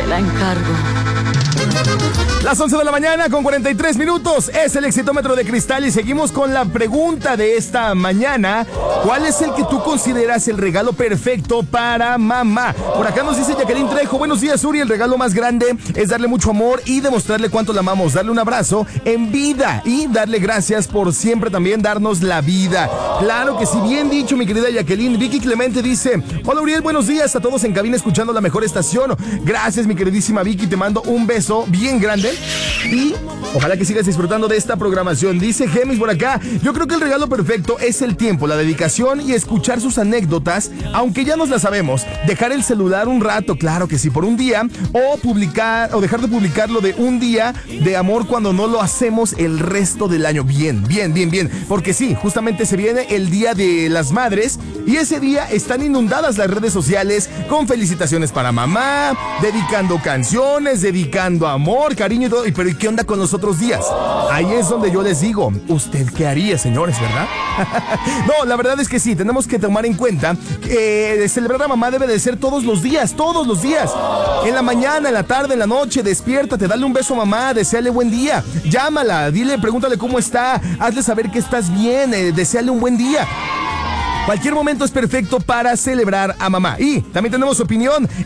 la encargo. Las 11 de la mañana con 43 minutos es el Exitómetro de Cristal y seguimos con la pregunta de esta mañana. ¿Cuál es el que tú consideras el regalo perfecto para mamá? Por acá nos dice Jacqueline Trejo: buenos días, Uri, el regalo más grande es darle mucho amor y demostrarle cuánto la amamos, darle un abrazo en vida y darle gracias por siempre también darnos la vida. Claro que sí, bien dicho, mi querida Jacqueline. Vicky Clemente dice: hola, Uriel, buenos días a todos en cabina escuchando la mejor estación. Gracias, mi queridísima Vicky, te mando un beso bien grande y ojalá que sigas disfrutando de esta programación. Dice Gemis por acá: yo creo que el regalo perfecto es el tiempo, la dedicación y escuchar sus anécdotas, aunque ya nos la sabemos. Dejar el celular un rato, claro que sí, por un día, o publicar o dejar de publicarlo de un día de amor cuando no lo hacemos el resto del año. Bien, porque sí, justamente se viene el Día de las Madres y ese día están inundadas las redes sociales con felicitaciones para mamá, dedicando canciones, dedicando amor, cariño y todo. Pero ¿y qué onda con los otros días? Ahí es donde yo les digo, ¿usted qué haría, señores, verdad? No, la verdad es que sí, tenemos que tomar en cuenta que celebrar a mamá debe de ser todos los días. En la mañana, en la tarde, en la noche, despiértate, dale un beso a mamá, deséale buen día, llámala, dile, pregúntale cómo está, hazle saber que estás bien, deséale un buen día. Cualquier momento es perfecto para celebrar a mamá. Y también tenemos opinión